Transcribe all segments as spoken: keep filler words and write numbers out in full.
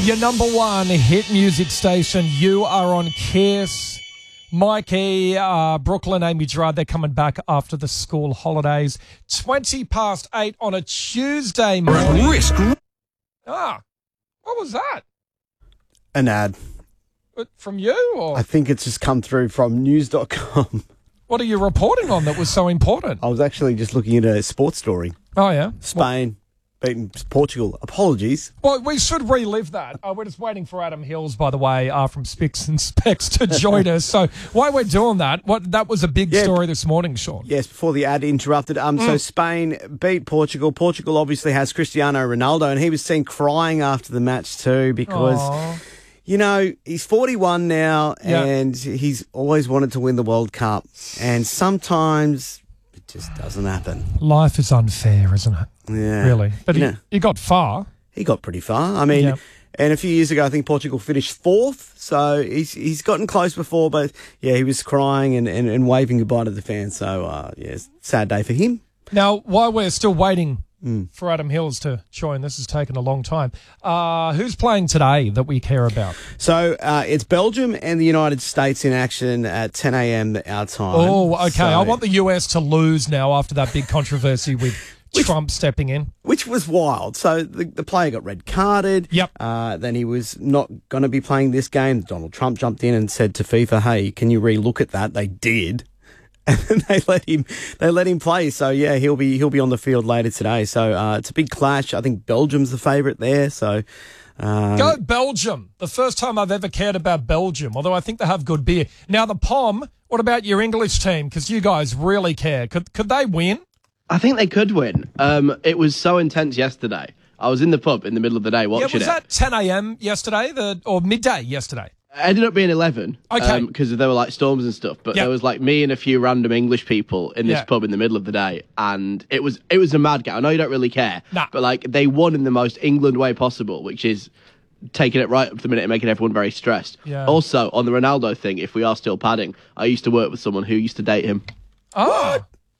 Your number one hit music station. You are on Kiss. Mikey, uh, Brooklyn, Amy Gerard, they're coming back after the school holidays. twenty past eight on a Tuesday morning. Risk. Ah, what was that? An ad. From you? Or I think it's just come through from news dot com. What are you reporting on that was so important? I was actually just looking at a sports story. Oh, yeah? Spain beating Portugal. Apologies. Well, we should relive that. Uh, we're just waiting for Adam Hills, by the way, uh, from Spicks and Specs to join us. So while we're doing that, what that was a big Yeah. story this morning, Sean. Yes, before the ad interrupted. Um, Mm. So Spain beat Portugal. Portugal obviously has Cristiano Ronaldo, and he was seen crying after the match too because... Aww. You know, he's forty-one now, Yeah. and he's always wanted to win the World Cup. And sometimes it just doesn't happen. Life is unfair, isn't it? Yeah. Really. But You he, know, he got far. he got pretty far. I mean, Yeah. and a few years ago, I think Portugal finished fourth. So he's he's gotten close before, but yeah, he was crying and, and, and waving goodbye to the fans. So, uh, yeah, sad day for him. Now, while we're still waiting Mm. for Adam Hills to join, this has taken a long time. Uh, who's playing today that we care about? So uh, it's Belgium and the United States in action at ten a.m. our time. Oh, okay. So- I want the U S to lose now after that big controversy with Trump stepping in. Which was wild. So the, the player got red carded. Yep. Uh, then he was not going to be playing this game. Donald Trump jumped in and said to FIFA, "Hey, can you re-look at that?" They did, and then they let him. They let him play. So yeah, he'll be he'll be on the field later today. So uh, it's a big clash. I think Belgium's the favourite there. So. Um, Go Belgium. The first time I've ever cared about Belgium, although I think they have good beer. Now, the P O M, what about your English team? Because you guys really care. Could could they win? I think they could win. Um, it was so intense yesterday. I was in the pub in the middle of the day watching Yeah, was it. that ten a.m. yesterday the or midday yesterday? It ended up being eleven. Okay. Because there were like storms and stuff. But Yep. there was like me and a few random English people in this Yeah. pub in the middle of the day. And it was it was a mad game. I know you don't really care. Nah. But like they won in the most England way possible, which is taking it right up to the minute and making everyone very stressed. Yeah. Also, on the Ronaldo thing, if we are still padding, I used to work with someone who used to date him. Oh.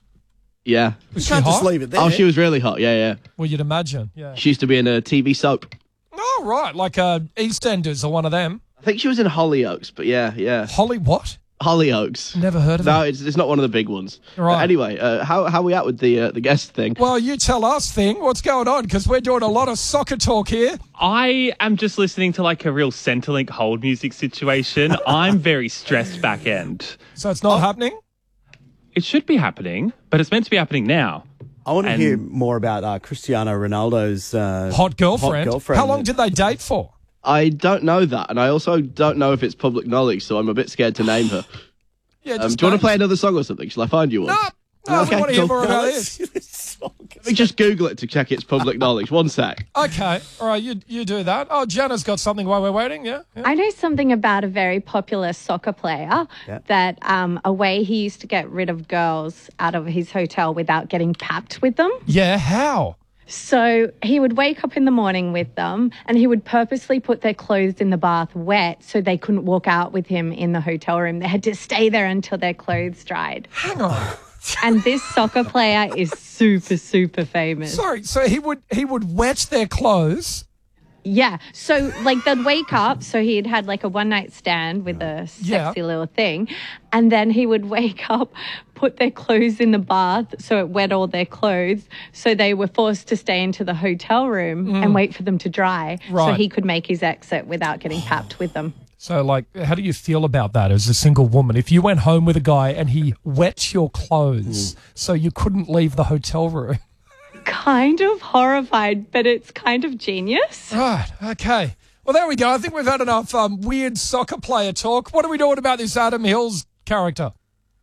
Yeah. Was you she can't hot? just leave it there. Oh, she was really hot. Yeah, yeah. Well, you'd imagine. Yeah. She used to be in a T V soap. Oh, right. Like uh, EastEnders or one of them. I think she was in Hollyoaks, but yeah, yeah. Holly what? Hollyoaks. Never heard of No, it. it's, it's not one of the big ones. Right. Uh, anyway, uh, how how are we at with the uh, the guest thing? Well, you tell us, thing. What's going on? Because we're doing a lot of soccer talk here. I am just listening to like a real Centrelink hold music situation. I'm very stressed back end. So it's not happening? It should be happening, but it's meant to be happening now. I want to And- hear more about uh, Cristiano Ronaldo's uh, Hot girlfriend. Hot girlfriend. How long did they date for? I don't know that, and I also don't know if it's public knowledge, so I'm a bit scared to name her. Yeah, Um, just do you want to name- play another song or something? Shall I find you one? No, no, Okay, I want to hear cool. more about No, this. it's- Let me just Google it to check it's public knowledge. One sec. Okay, all right, you you do that. Oh, Jana's got something while we're waiting, yeah? yeah. I know something about a very popular soccer player Yeah. that um, a way he used to get rid of girls out of his hotel without getting papped with them. Yeah, how? So he would wake up in the morning with them and he would purposely put their clothes in the bath wet so they couldn't walk out with him in the hotel room. They had to stay there until their clothes dried. Hang on. And this soccer player is super, super famous. Sorry, so he would he would wet their clothes. Yeah. So, like, they'd wake up. So, he'd had like a one night stand with a sexy Yeah. little thing. And then he would wake up, put their clothes in the bath. So, it wet all their clothes. So, they were forced to stay into the hotel room and wait for them to dry. So, Right. he could make his exit without getting papped with them. So, like, how do you feel about that as a single woman? If you went home with a guy and he wet your clothes so you couldn't leave the hotel room. Kind of horrified, but it's kind of genius. Right, okay. Well, there we go. I think we've had enough um, weird soccer player talk. What are we doing about this Adam Hills character?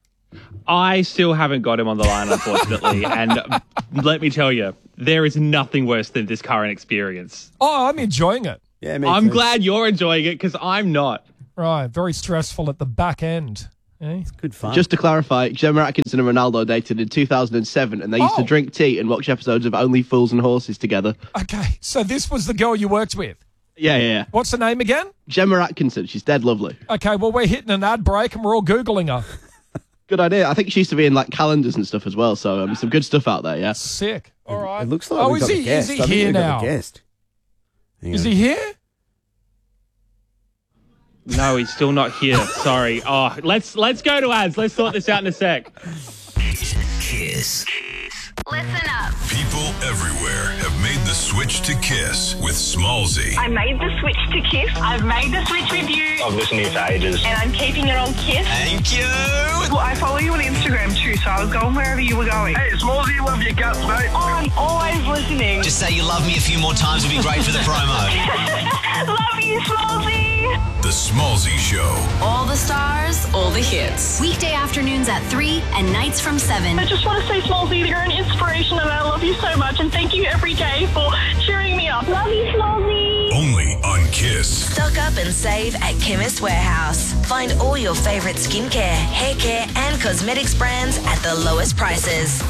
I still haven't got him on the line, unfortunately. and let me tell you, there is nothing worse than this current experience. Oh, I'm enjoying it. Yeah, me I'm too. glad you're enjoying it because I'm not. Right, very stressful at the back end. Eh? Good fun. Just to clarify, Gemma Atkinson and Ronaldo dated in two thousand seven, and they used Oh. to drink tea and watch episodes of Only Fools and Horses together. Okay, so this was the girl you worked with. Yeah, yeah, yeah. What's her name again? Gemma Atkinson, she's dead lovely. Okay, well, we're hitting an ad break and we're all Googling her. Good idea. I think she used to be in like calendars and stuff as well, so um, some good stuff out there, yeah. Sick. All right. It looks like oh, we've is got he, a guest. is I he think here we've got now? a guest. Hang Is on. he here? No, he's still not here. Sorry. Oh, let's let's go to ads. Let's sort this out in a sec. Kiss. Listen up. People everywhere have made the switch to Kiss with Smallzy. I made the switch to Kiss. I've made the switch with you. I've listened to you for ages. And I'm keeping it on Kiss. Thank you. Well, I follow you on Instagram too, so I was going wherever you were going. Hey, Smallzy, love your guts, mate. Oh, I'm always listening. Just say you love me a few more times would be great for the promo. Love you, Smallzy. The Smallzy Show. All the stars, all the hits. Weekday afternoons at three and nights from seven. I just want to say, Smallzy, you're an inspiration and I love you so much. And thank you every day for cheering me up. Love you, Smallzy. Only on Kiss. Stock up and save at Chemist Warehouse. Find all your favourite skincare, hair care and cosmetics brands at the lowest prices.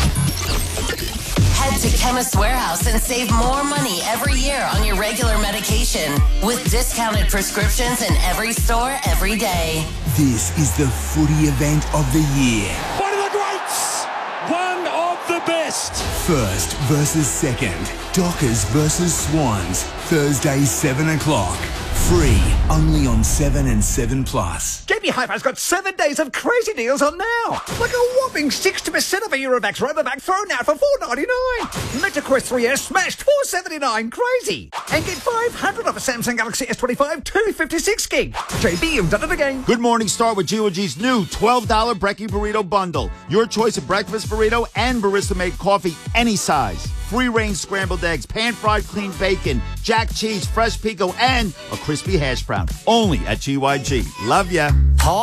Head to Chemist Warehouse and save more money every year on your regular medication with discounted prescriptions in every store every day. This is the footy event of the year. One of the greats! One of the best! First versus second. Dockers versus Swans. Thursday, seven o'clock. Free, only on seven and seven plus. J B Hi-Fi's got seven days of crazy deals on now. Like a whopping sixty percent of a Eurovax Robovac thrown out for four ninety-nine. MetaQuest three S smashed four seventy-nine. Crazy. And get five hundred off a Samsung Galaxy S twenty-five two fifty-six gig. J B, you've done it again. Good morning, start with G O G's new twelve dollar Brekkie Burrito Bundle. Your choice of breakfast burrito and barista-made coffee, any size. Free-range scrambled eggs, pan-fried clean bacon, jack cheese, fresh pico, and a crispy hash brown. Only at G Y G. Love ya.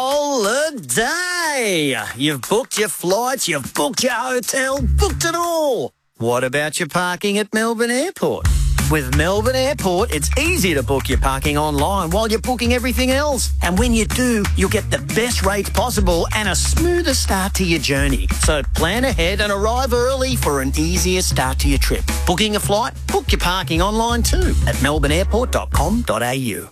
Holiday! You've booked your flights, you've booked your hotel, booked it all. What about your parking at Melbourne Airport? With Melbourne Airport, it's easy to book your parking online while you're booking everything else. And when you do, you'll get the best rates possible and a smoother start to your journey. So plan ahead and arrive early for an easier start to your trip. Booking a flight? Book your parking online too at melbourne airport dot com dot a u.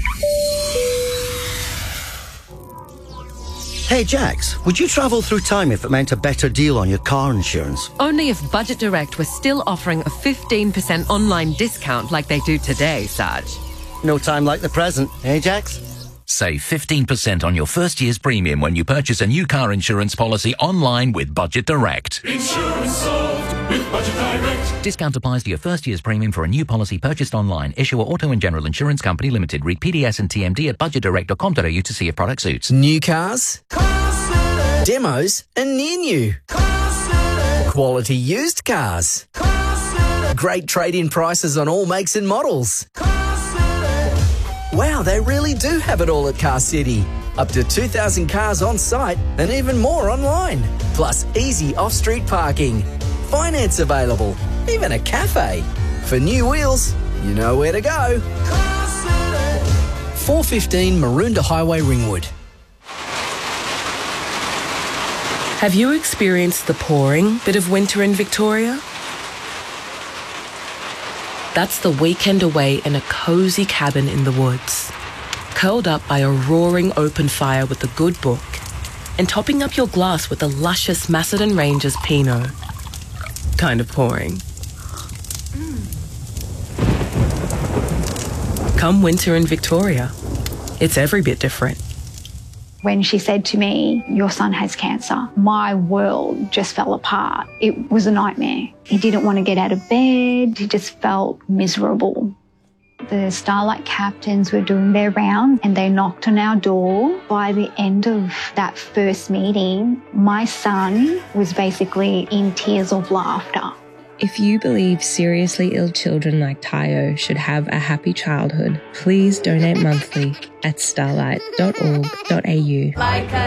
Hey Jax, would you travel through time if it meant a better deal on your car insurance? Only if Budget Direct was still offering a fifteen percent online discount like they do today, Sarge. No time like the present, eh Jax? Save fifteen percent on your first year's premium when you purchase a new car insurance policy online with Budget Direct. Insurance solved with Budget Direct. Discount applies to your first year's premium for a new policy purchased online. Issuer Auto and General Insurance Company Limited. Read P D S and T M D at budget direct dot com dot a u to see if product suits. New cars, demos and near new, quality used cars, great trade-in prices on all makes and models. Wow, they really do have it all at Car City. Up to two thousand cars on site and even more online. Plus easy off-street parking. Finance available. Even a cafe. For new wheels, you know where to go. four fifteen Maroondah Highway, Ringwood. Have you experienced the pouring bit of winter in Victoria? That's the weekend away in a cosy cabin in the woods, curled up by a roaring open fire with a good book, and topping up your glass with a luscious Macedon Rangers Pinot. Kind of pouring. Mm. Come winter in Victoria, it's every bit different. When she said to me, "Your son has cancer," my world just fell apart. It was a nightmare. He didn't want to get out of bed. He just felt miserable. The Starlight captains were doing their round and they knocked on our door. By the end of that first meeting, my son was basically in tears of laughter. If you believe seriously ill children like Tayo should have a happy childhood, please donate monthly at starlight dot org dot a u. Like a